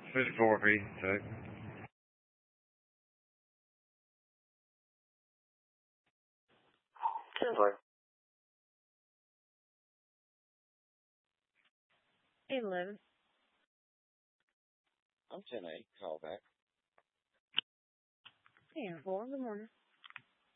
54 feet, so. Simpler. 811. I'm 10-8. Call back. 4. Good morning.